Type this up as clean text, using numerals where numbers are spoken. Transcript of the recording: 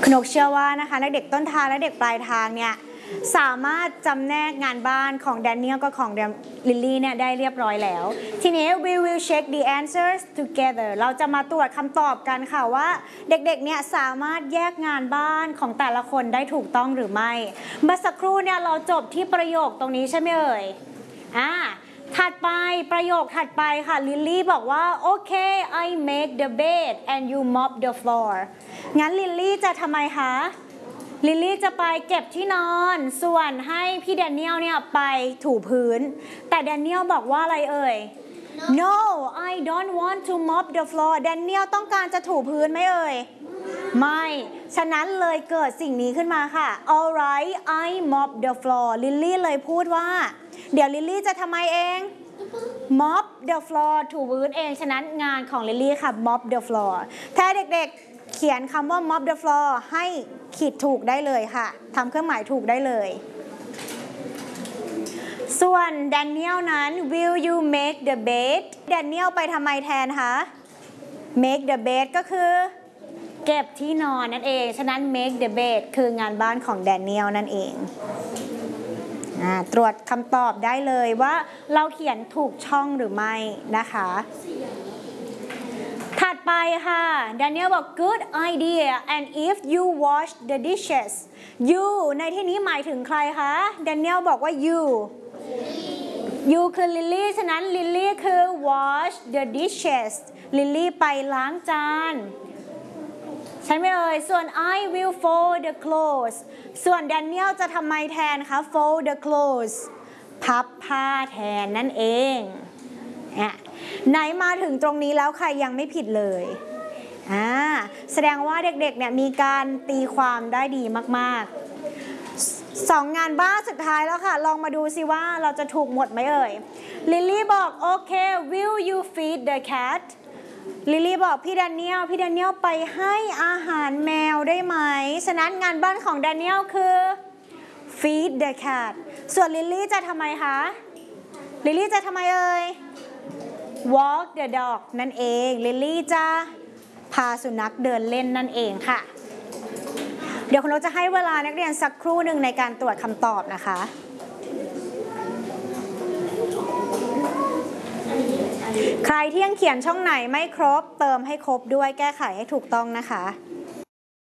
คุณนกเชื่อว่านะคะเด็กต้นทางและเด็กปลายทางเนี่ยสามารถจำแนกงานบ้านของแดเนียลกับของลิลลี่เนี่ยได้เรียบร้อยแล้วทีนี้ we will check the answers together เราจะมาตรวจคำตอบกันค่ะว่าเด็กๆเนี่ยสามารถแยกงานบ้านของแต่ละคนได้ถูกต้องหรือไม่เมื่อสักครู่เนี่ยเราจบที่ประโยคตรงนี้ใช่ไหมเอ่ยถัดไปประโยคถัดไปค่ะลิลลี่บอกว่าโอเค I make the bed and you mop the floor งั้นลิลลี่จะทำไมคะลิลลี่จะไปเก็บที่นอนส่วนให้พี่แดเนียลเนี่ยไปถูพื้นแต่แดเนียลบอกว่าอะไรเอ่ย No I don't want to mop the floor แดเนียลต้องการจะถูพื้นไหมเอ่ยไม่ฉะนั้นเลยเกิดสิ่งนี้ขึ้นมาค่ะ Alright I mop the floor ลิลลี่เลยพูดว่าเดี๋ยวลิลลี่จะทำไมเอง mop the floor ถูพื้นเองฉะนั้นงานของลิลลี่ค่ะ mop the floor ถ้าเด็กๆเขียนคำว่า mop the floor ให้ขีดถูกได้เลยค่ะทำเครื่องหมายถูกได้เลยส่วนแดเนียลนั้น will you make the bed แดเนียลไปทำไมแทนคะ make the bed ก็คือเก็บที่นอนนั่นเองฉะนั้น make the bed คืองานบ้านของแดเนียลนั่นเองตรวจคำตอบได้เลยว่าเราเขียนถูกช่องหรือไม่นะคะถัดไปค่ะแดเนียลบอก good idea and if you wash the dishes you ในที่นี้หมายถึงใครคะแดเนียลบอกว่า you คือลิลลี่ฉะนั้นลิลลี่คือ wash the dishes ลิลลี่ไปล้างจานใช่ไหมเอ่ยส่วน I will fold the clothes ส่วนแดเนียลจะทำไมแทนคะ fold the clothes พับผ้าแทนนั่นเองไหนมาถึงตรงนี้แล้วใครยังไม่ผิดเลยแสดงว่าเด็กๆเนี่ยมีการตีความได้ดีมากๆ2งานบ้านสุดท้ายแล้วค่ะลองมาดูสิว่าเราจะถูกหมดไหมเอ่ยลิลลี่บอกโอเค will you feed the catลิลลี่บอกพี่แดเนียลไปให้อาหารแมวได้ไหมฉะนั้นงานบ้านของแดเนียลคือ feed the cat ส่วนลิลลี่จะทำไมคะลิลลี่จะทำไมเอ่ย walk the dog นั่นเองลิลลี่จะพาสุนัขเดินเล่นนั่นเองค่ะเดี๋ยวคุณเราจะให้เวลานักเรียนสักครู่หนึ่งในการตรวจคำตอบนะคะใครที่ยังเขียนช่องไหนไม่ครบเติมให้ครบด้วยแก้ไขให้ถูกต้องนะคะ